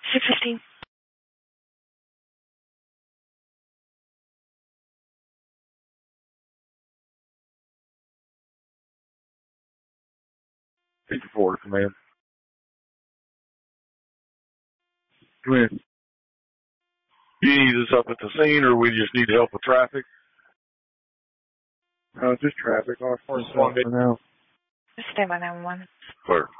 615. Forward, command. Come in. You need us up at the scene, or we just need help with traffic? Just traffic. I'll for now. Just stay by 911. Clear.